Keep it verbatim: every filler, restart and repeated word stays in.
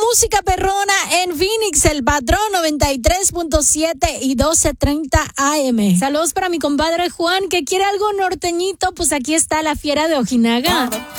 música perrona en Phoenix, el Patrón noventa y tres punto siete y doce treinta A M. Saludos para mi compadre Juan, que quiere algo norteñito, pues aquí está la Fiera de Ojinaga.